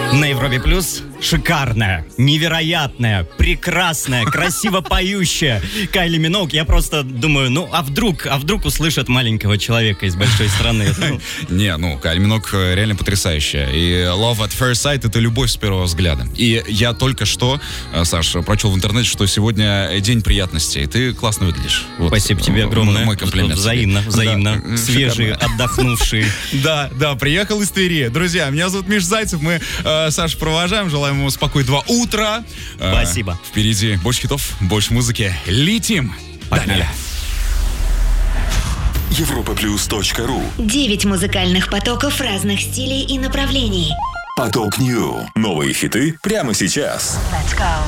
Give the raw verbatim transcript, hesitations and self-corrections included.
На Европе Плюс шикарная, невероятная, прекрасная, красиво поющая Кайли Миноуг. Я просто думаю, ну а вдруг, а вдруг услышат маленького человека из большой страны? Не, ну, Кайли Миноуг реально потрясающая. И Love at First Sight — это любовь с первого взгляда. И я только что, Саш, прочел в интернете, что сегодня день приятностей. Ты классно выглядишь. Вот. Спасибо тебе огромное. Мой комплимент. Взаимно, взаимно. Да. Свежий, отдохнувший. Да, да, приехал из Твери. Друзья, меня зовут Миша Зайцев. Мы э, Сашу провожаем. Желаем ему спокойного утра. Спасибо. Э, впереди больше хитов, больше музыки. Летим. Погнали. европа плюс точка ру. Девять музыкальных потоков разных стилей и направлений. Поток Нью. Новые хиты прямо сейчас. Let's go.